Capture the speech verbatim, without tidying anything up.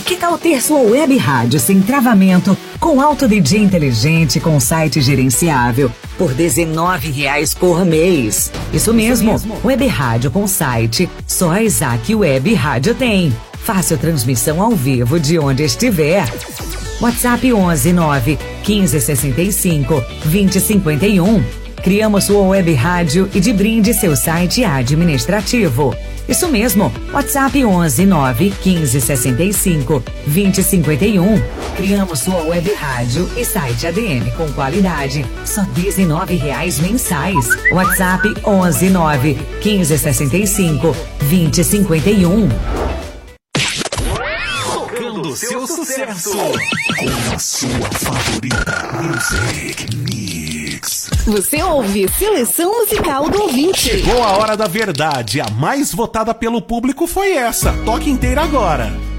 Que tal ter sua web rádio sem travamento, com alto D J inteligente, com site gerenciável, por dezenove reais por mês? Isso mesmo, Isso mesmo. Web rádio com site, só a Isaac Web Rádio tem. Fácil transmissão ao vivo de onde estiver. WhatsApp onze nove quinze sessenta e cinco vinte cinquenta e um. Criamos sua web rádio e de brinde seu site administrativo. Isso mesmo, WhatsApp onze nove quinze sessenta e cinco vinte cinquenta e um. Criamos sua web rádio e site A D M com qualidade, só dezenove reais mensais. WhatsApp onze nove quinze sessenta e cinco vinte cinquenta e um. Tocando seu sucesso com a sua favorita Music Mix. Você ouve Seleção Musical do Ouvinte. Chegou a hora da verdade. A mais votada pelo público foi essa. Toque inteira agora.